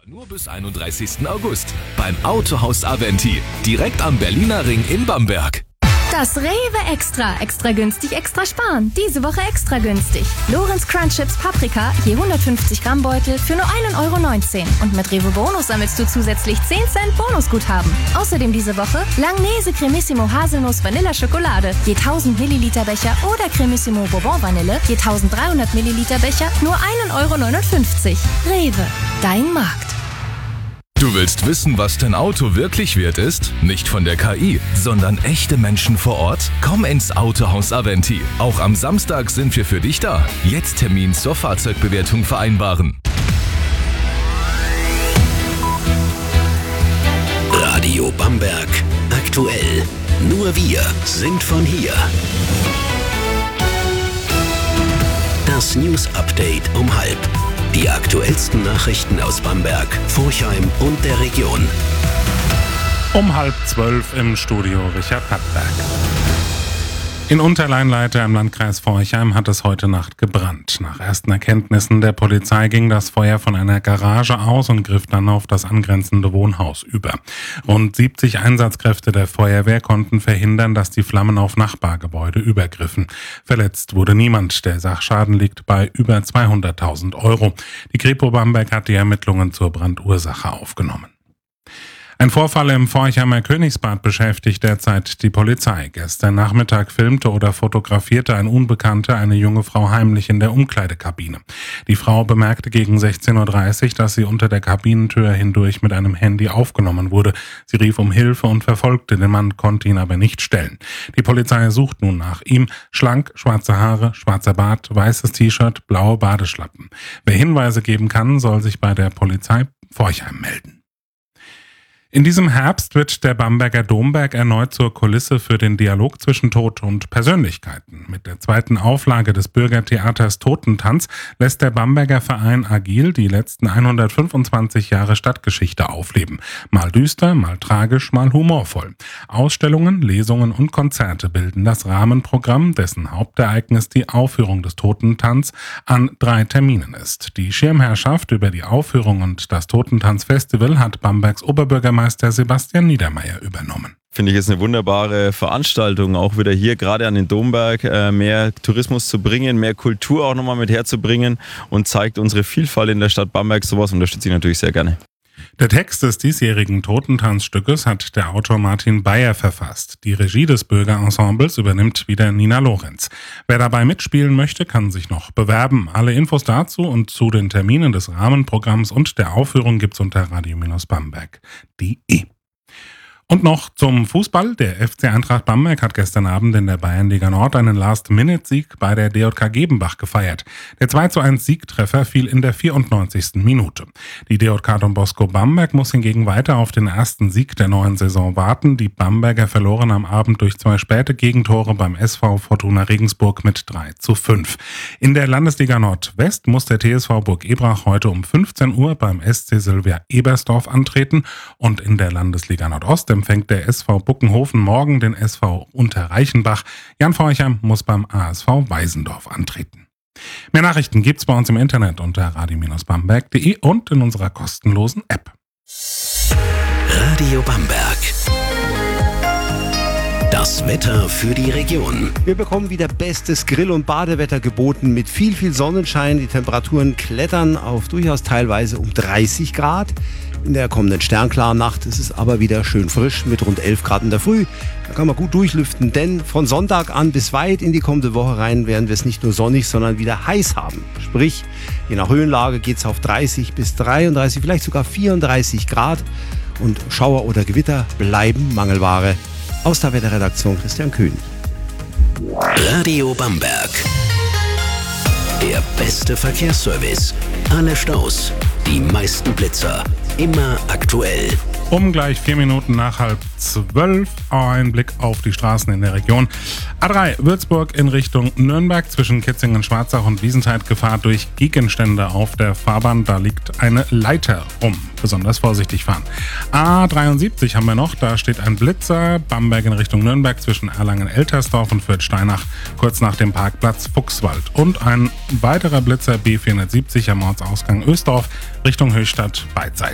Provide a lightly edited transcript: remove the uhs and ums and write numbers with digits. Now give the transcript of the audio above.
Nur bis 31. August beim Autohaus Aventi, direkt am Berliner Ring in Bamberg. Das Rewe Extra. Extra günstig, extra sparen. Diese Woche extra günstig. Lorenz Crunch Chips Paprika, je 150 Gramm Beutel für nur 1,19 €. Und mit Rewe Bonus sammelst du zusätzlich 10 Cent Bonusguthaben. Außerdem diese Woche Langnese Cremissimo Haselnuss Vanilla Schokolade, je 1000 Milliliter Becher oder Cremissimo Bourbon Vanille, je 1300 Milliliter Becher, nur 1,59 €. Rewe, dein Markt. Du willst wissen, was dein Auto wirklich wert ist? Nicht von der KI, sondern echte Menschen vor Ort? Komm ins Autohaus Aventi. Auch am Samstag sind wir für dich da. Jetzt Termin zur Fahrzeugbewertung vereinbaren. Radio Bamberg. Aktuell. Nur wir sind von hier. Das News Update um 12:30. Die aktuellsten Nachrichten aus Bamberg, Forchheim und der Region. Um 11:30 im Studio Richard Pattberg. In Unterleinleiter im Landkreis Forchheim hat es heute Nacht gebrannt. Nach ersten Erkenntnissen der Polizei ging das Feuer von einer Garage aus und griff dann auf das angrenzende Wohnhaus über. Rund 70 Einsatzkräfte der Feuerwehr konnten verhindern, dass die Flammen auf Nachbargebäude übergriffen. Verletzt wurde niemand. Der Sachschaden liegt bei über 200.000 €. Die Kripo Bamberg hat die Ermittlungen zur Brandursache aufgenommen. Ein Vorfall im Forchheimer Königsbad beschäftigt derzeit die Polizei. Gestern Nachmittag filmte oder fotografierte ein Unbekannter eine junge Frau heimlich in der Umkleidekabine. Die Frau bemerkte gegen 16:30 Uhr, dass sie unter der Kabinentür hindurch mit einem Handy aufgenommen wurde. Sie rief um Hilfe und verfolgte den Mann, konnte ihn aber nicht stellen. Die Polizei sucht nun nach ihm. Schlank, schwarze Haare, schwarzer Bart, weißes T-Shirt, blaue Badeschlappen. Wer Hinweise geben kann, soll sich bei der Polizei Forchheim melden. In diesem Herbst wird der Bamberger Domberg erneut zur Kulisse für den Dialog zwischen Tod und Persönlichkeiten. Mit der zweiten Auflage des Bürgertheaters Totentanz lässt der Bamberger Verein Agil die letzten 125 Jahre Stadtgeschichte aufleben. Mal düster, mal tragisch, mal humorvoll. Ausstellungen, Lesungen und Konzerte bilden das Rahmenprogramm, dessen Hauptereignis die Aufführung des Totentanz an 3 Terminen ist. Die Schirmherrschaft über die Aufführung und das Totentanzfestival hat Bambergs Oberbürgermeister Sebastian Niedermeyer übernommen. Finde ich, ist eine wunderbare Veranstaltung, auch wieder hier gerade an den Domberg mehr Tourismus zu bringen, mehr Kultur auch nochmal mit herzubringen und zeigt unsere Vielfalt in der Stadt Bamberg. Sowas unterstütze ich natürlich sehr gerne. Der Text des diesjährigen Totentanzstückes hat der Autor Martin Bayer verfasst. Die Regie des Bürgerensembles übernimmt wieder Nina Lorenz. Wer dabei mitspielen möchte, kann sich noch bewerben. Alle Infos dazu und zu den Terminen des Rahmenprogramms und der Aufführung gibt's unter radio-bamberg.de. Und noch zum Fußball. Der FC Eintracht Bamberg hat gestern Abend in der Bayernliga Nord einen Last-Minute-Sieg bei der DJK Gebenbach gefeiert. Der 2:1-Siegtreffer fiel in der 94. Minute. Die DJK Don Bosco Bamberg muss hingegen weiter auf den ersten Sieg der neuen Saison warten. Die Bamberger verloren am Abend durch 2 späte Gegentore beim SV Fortuna Regensburg mit 3:5. In der Landesliga Nordwest muss der TSV Burg Ebrach heute um 15 Uhr beim SC Sylvia Ebersdorf antreten und in der Landesliga Nordost empfängt der SV Buckenhofen morgen den SV Unterreichenbach. Jan Forchheim muss beim ASV Weisendorf antreten. Mehr Nachrichten gibt's bei uns im Internet unter radio-bamberg.de und in unserer kostenlosen App. Radio Bamberg. Das Wetter für die Region. Wir bekommen wieder bestes Grill- und Badewetter geboten mit viel Sonnenschein. Die Temperaturen klettern auf durchaus teilweise um 30 Grad. In der kommenden sternklaren Nacht ist es aber wieder schön frisch mit rund 11 Grad in der Früh. Da kann man gut durchlüften, denn von Sonntag an bis weit in die kommende Woche rein werden wir es nicht nur sonnig, sondern wieder heiß haben. Sprich, je nach Höhenlage geht es auf 30 bis 33, vielleicht sogar 34 Grad. Und Schauer oder Gewitter bleiben Mangelware. Aus der Wetterredaktion Christian König. Radio Bamberg. Der beste Verkehrsservice. Alle Staus, die meisten Blitzer. Immer aktuell. Um gleich 4 Minuten nach 11:30 ein Blick auf die Straßen in der Region. A3 Würzburg in Richtung Nürnberg zwischen Kitzingen, Schwarzach und Wiesentheid Gefahr durch Gegenstände auf der Fahrbahn. Da liegt eine Leiter rum. Besonders vorsichtig fahren. A73 haben wir noch. Da steht ein Blitzer. Bamberg in Richtung Nürnberg zwischen Erlangen-Eltersdorf und Fürth-Steinach kurz nach dem Parkplatz Fuchswald. Und ein weiterer Blitzer B470 am Ortsausgang Ösdorf Richtung Höchstadt Beidzeit.